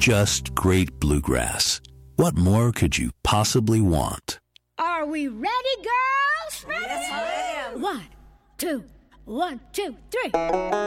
just great bluegrass. What more could you possibly want? Are we ready, girls? Ready? Yes, ma'am. 1, 2, 1, 2, 3.